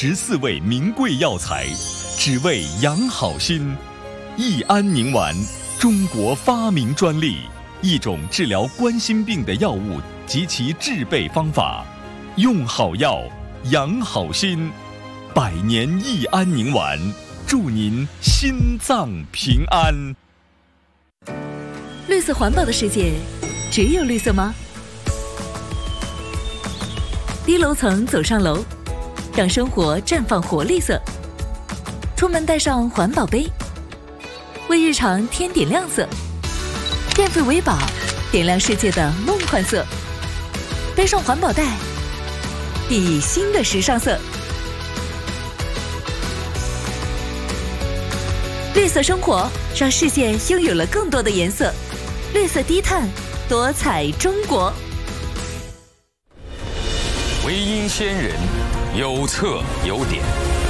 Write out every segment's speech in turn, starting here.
14味名贵药材，只为养好心。益安宁丸，中国发明专利，一种治疗冠心病的药物及其制备方法。用好药，养好心。百年益安宁丸，祝您心脏平安。 绿色环保的世界，只有绿色吗？低楼层走上楼，让生活绽放活力色。出门带上环保杯，为日常添点亮色。变废为宝，点亮世界的梦幻色。背上环保袋，熠熠新的时尚色。绿色生活，让世界拥有了更多的颜色。绿色低碳，多彩中国。 唯因先人，有策有典，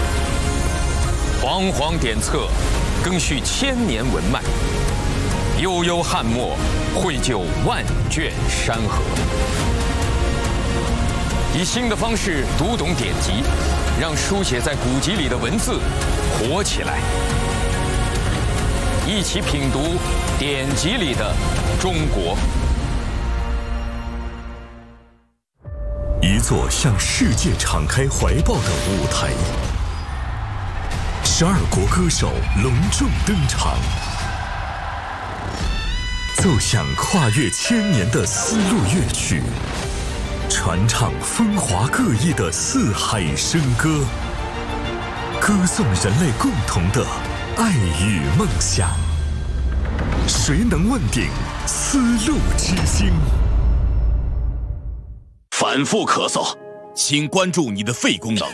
煌煌典册，更续千年文脉；悠悠汉墨，绘就万卷山河。以新的方式读懂典籍，让书写在古籍里的文字活起来。一起品读典籍里的中国。 一座向世界敞开怀抱的舞台，12国歌手隆重登场，奏响跨越千年的丝路乐曲，传唱风华各异的四海笙歌，歌颂人类共同的爱与梦想。谁能问鼎丝路之星？ 反复咳嗽，请关注你的肺功能。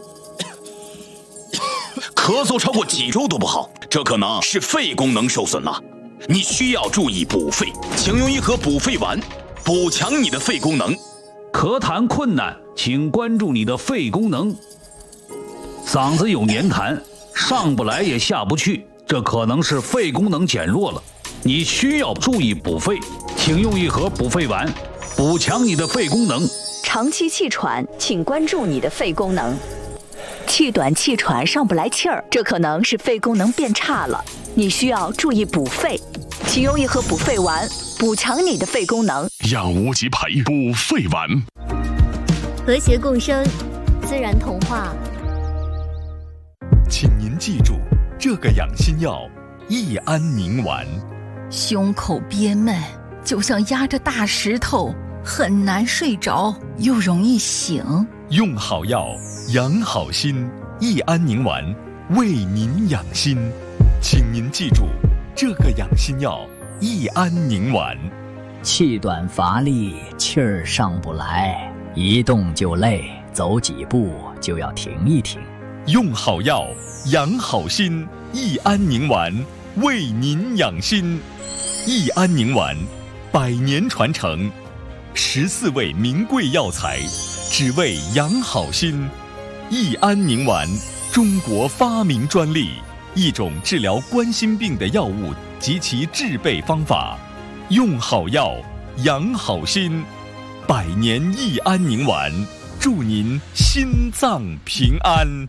咳嗽超过几周都不好，这可能是肺功能受损了。你需要注意补肺，请用一盒补肺丸，补强你的肺功能。 咳痰困难，请关注你的肺功能。嗓子有黏痰，上不来也下不去，这可能是肺功能减弱了。你需要注意补肺，请用一盒补肺丸，补强你的肺功能。 长期气喘，请关注你的肺功能。气短气喘上不来气儿，这可能是肺功能变差了。你需要注意补肺，请用一盒补肺丸，补强你的肺功能。 养无极牌补肺丸， 和谐共生，自然童话。 请您记住这个养心药益安宁丸。 胸口憋闷，就像压着大石头，很难睡着，又容易醒。 用好药，养好心，益安宁丸为您养心。请您记住这个养心药益安宁丸。 气短乏力，气儿上不来，一动就累，走几步就要停一停。 用好药，养好心，益安宁丸为您养心。益安宁丸100年传承，14味名贵药材，只为养好心。益安宁丸，中国发明专利，一种治疗冠心病的药物及其制备方法。用好药，养好心。百年益安宁丸，祝您心脏平安。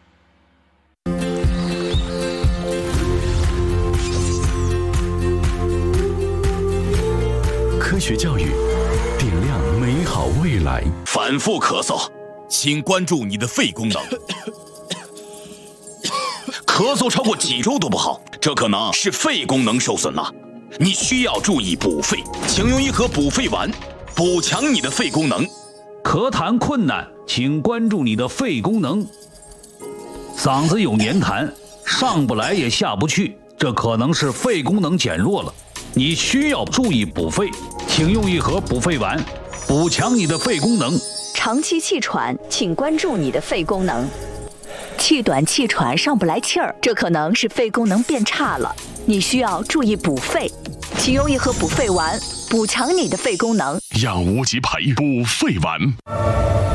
科学教育，点亮美好未来。 反复咳嗽，请关注你的肺功能。咳嗽超过几周都不好，这可能是肺功能受损了。你需要注意补肺，请用一盒补肺丸，补强你的肺功能。 咳痰困难，请关注你的肺功能。嗓子有黏痰，上不来也下不去，这可能是肺功能减弱了。你需要注意补肺，请用一盒补肺丸，补强你的肺功能。 长期气喘，请关注你的肺功能。气短气喘上不来气儿，这可能是肺功能变差了。你需要注意补肺，请用一盒补肺丸，补强你的肺功能。 养无极牌补肺丸。